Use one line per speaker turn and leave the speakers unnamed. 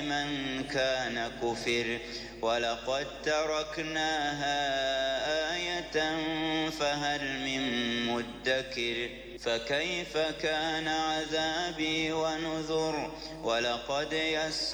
من كان كفر ولقد تركناها آية فهل من مدكر فكيف كان عذابي ونذر ولقد يسرنا